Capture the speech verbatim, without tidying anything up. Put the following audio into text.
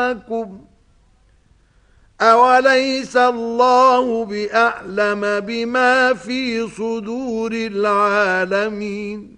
معكم أوليس الله بأعلم بما في صدور العالمين